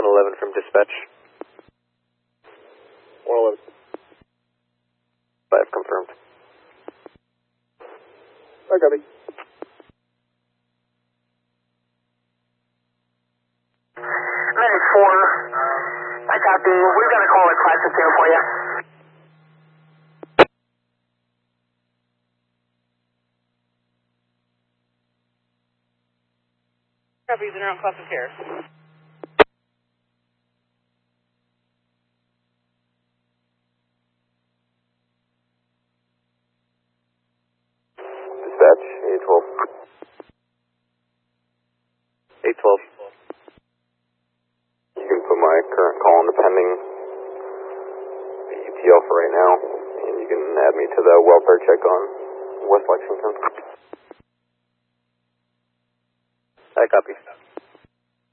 111 from dispatch. 111. 5 confirmed. I copy. 94. I copy. We've got a call at Classic here for you. Copy, they're on Classic Care. Dispatch, 812. 812. You can put my current call on the pending ETL for right now, and you can add me to the welfare check on West Lexington. I copy.